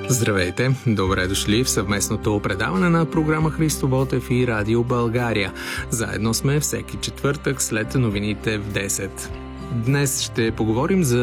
Здравейте! Добре дошли в съвместното предаване на програма Христо Ботев и Радио България. Заедно сме всеки четвъртък след новините в 10. Днес ще поговорим за